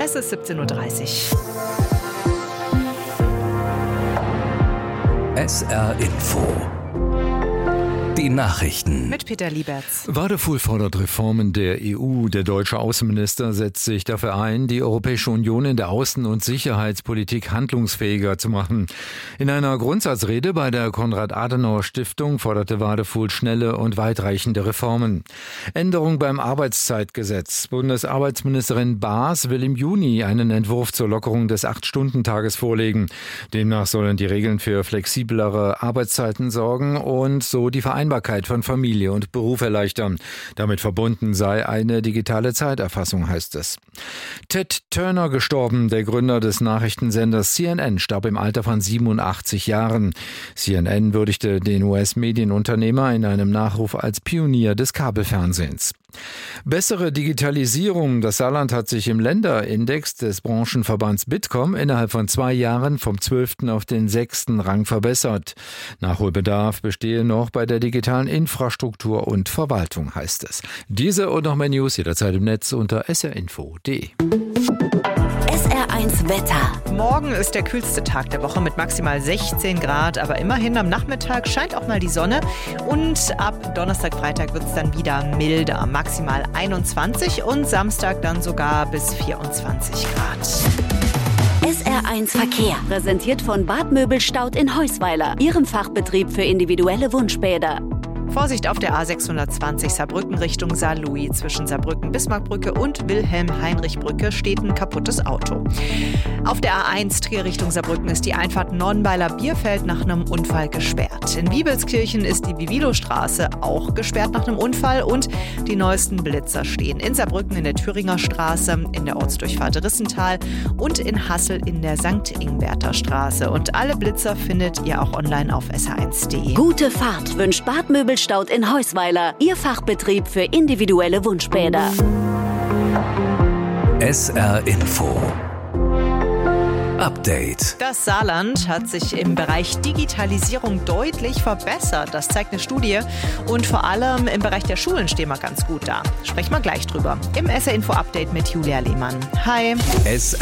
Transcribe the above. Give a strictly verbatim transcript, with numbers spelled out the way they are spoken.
Es ist siebzehn Uhr dreißig. S R Info. Die Nachrichten. Mit Peter Lieberts. Wadefuhl fordert Reformen der E U. Der deutsche Außenminister setzt sich dafür ein, die Europäische Union in der Außen- und Sicherheitspolitik handlungsfähiger zu machen. In einer Grundsatzrede bei der Konrad-Adenauer-Stiftung forderte Wadefuhl schnelle und weitreichende Reformen. Änderung beim Arbeitszeitgesetz. Bundesarbeitsministerin Baas will im Juni einen Entwurf zur Lockerung des acht-Stunden-Tages vorlegen. Demnach sollen die Regeln für flexiblere Arbeitszeiten sorgen und so die Vereinbarkeit von Familie und Beruf erleichtern. Damit verbunden sei eine digitale Zeiterfassung, heißt es. Ted Turner gestorben, der Gründer des Nachrichtensenders C N N, starb im Alter von siebenundachtzig Jahren. C N N würdigte den U S-Medienunternehmer in einem Nachruf als Pionier des Kabelfernsehens. Bessere Digitalisierung. Das Saarland hat sich im Länderindex des Branchenverbands Bitkom innerhalb von zwei Jahren vom zwölften auf den sechsten Rang verbessert. Nachholbedarf bestehe noch bei der digitalen Infrastruktur und Verwaltung, heißt es. Diese und noch mehr News jederzeit im Netz unter s r info punkt d e. S R eins Wetter. Morgen ist der kühlste Tag der Woche mit maximal sechzehn Grad, aber immerhin am Nachmittag scheint auch mal die Sonne und ab Donnerstag, Freitag wird es dann wieder milder, maximal einundzwanzig und Samstag dann sogar bis vierundzwanzig Grad. S R eins Verkehr, präsentiert von Bad Möbelstaud in Heusweiler, Ihrem Fachbetrieb für individuelle Wunschbäder. Vorsicht auf der A sechshundertzwanzig Saarbrücken Richtung Saarlouis. Zwischen Saarbrücken-Bismarckbrücke und Wilhelm-Heinrich-Brücke steht ein kaputtes Auto. Auf der A eins Trier Richtung Saarbrücken ist die Einfahrt Nordenweiler-Bierfeld nach einem Unfall gesperrt. In Wiebelskirchen ist die Vivilostraße auch gesperrt nach einem Unfall und die neuesten Blitzer stehen in Saarbrücken in der Thüringer Straße, in der Ortsdurchfahrt Rissental und in Hassel in der Sankt Ingberter Straße. Und alle Blitzer findet ihr auch online auf s r eins punkt d e. Gute Fahrt wünscht Bad Möbelstaud in Heusweiler, Ihr Fachbetrieb für individuelle Wunschbäder. S R Info. Update. Das Saarland hat sich im Bereich Digitalisierung deutlich verbessert. Das zeigt eine Studie. Und vor allem im Bereich der Schulen stehen wir ganz gut da. Sprechen wir gleich drüber. Im S R Info Update mit Julia Lehmann. Hi. S